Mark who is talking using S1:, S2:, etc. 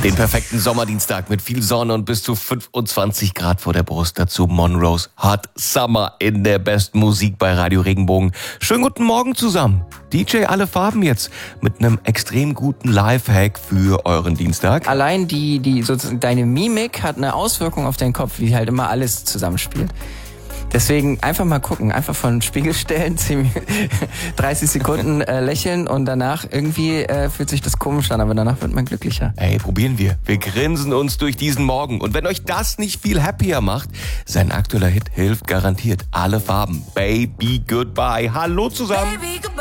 S1: Den perfekten Sommerdienstag mit viel Sonne und bis zu 25 Grad vor der Brust. Dazu Monroes Hot Summer in der besten Musik bei Radio Regenbogen. Schönen guten Morgen zusammen. DJ Alle Farben jetzt mit einem extrem guten Lifehack für euren Dienstag.
S2: Allein sozusagen deine Mimik hat eine Auswirkung auf deinen Kopf, wie halt immer alles zusammenspielt. Deswegen einfach mal gucken, einfach vor den Spiegel stellen, 30 Sekunden lächeln und danach irgendwie fühlt sich das komisch an, aber danach wird man glücklicher.
S1: Ey, probieren wir. Wir grinsen uns durch diesen Morgen. Und wenn euch das nicht viel happier macht, sein aktueller Hit hilft garantiert. Alle Farben. Baby Goodbye. Hallo zusammen.